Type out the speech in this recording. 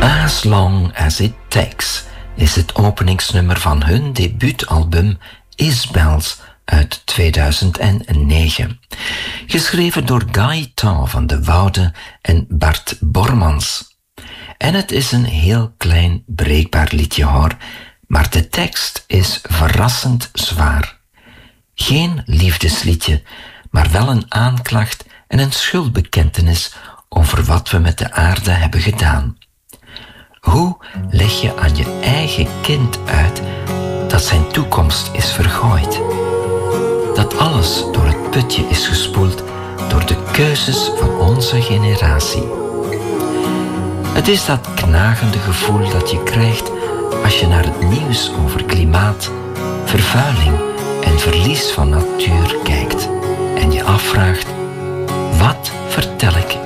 As Long As It Takes is het openingsnummer van hun debuutalbum Isbels uit 2009. Geschreven door Guy Thaw van de Woude en Bart Bormans. En het is een heel klein breekbaar liedje hoor, maar de tekst is verrassend zwaar. Geen liefdesliedje, maar wel een aanklacht en een schuldbekentenis over wat we met de aarde hebben gedaan. Hoe leg je aan je eigen kind uit dat zijn toekomst is vergooid? Dat alles door het putje is gespoeld door de keuzes van onze generatie. Het is dat knagende gevoel dat je krijgt als je naar het nieuws over klimaat, vervuiling en verlies van natuur kijkt en je afvraagt, wat vertel ik